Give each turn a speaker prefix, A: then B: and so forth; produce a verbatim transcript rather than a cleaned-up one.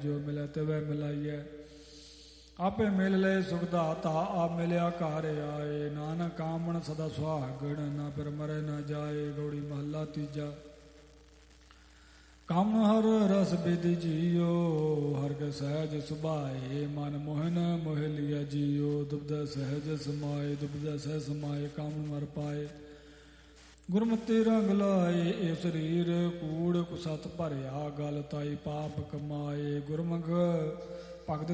A: ਜੋ ਮਿਲੈ ਤਿਵੈ ਮਿਲਾਈਐ। ਆਪੇ ਮਿਲ ਲਏ ਸੁਖ ਦਾਤਾ ਆਪ ਮਿਲਿਆ ਘਰ ਆਏ। ਨਾਨਕ ਕਾਮਣ ਸਦਾ ਸੁਹਾਗਣ ਨਾ ਫਿਰ ਮਰੇ ਨਾ ਜਾਏ। ਗੌੜੀ ਮਹੱਲਾ ਤੀਜਾ। ਕੰਮ ਹਰ ਰਸ ਬਿਧਿ ਜੀਓ ਹਰ ਕੇ ਸਹਿਜ ਸੁਭਾਏ। ਮਨ ਮੋਹਨ ਮੋਹ ਲਿਆ ਜੀਓ ਦੁਬਦਾ ਸਹਿਜ ਸਮਾਏ। ਦੁਬਦਾ ਸਹਿ ਸਮਾਏ ਕੰਮ ਮਰ ਪਾਏ। ਗੁਰਮਤਿ ਰੰਗ ਲਾਏ ਇਹ ਸਰੀਰ ਕੂੜ ਕੁਸਤ ਭਰਿਆ। ਗਲ ਤਾਈ ਪਾਪ ਕਮਾਏ। ਗੁਰਮੁਖ ਭਗਤ